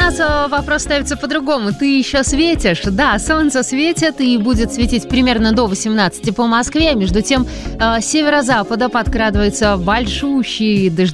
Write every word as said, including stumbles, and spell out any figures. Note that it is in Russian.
нас э, вопрос ставится по-другому. Ты еще светишь? Да, солнце светит и будет светить примерно до восемнадцати по Москве. Между тем, э, с северо-запада подкрадывается большущий дождь.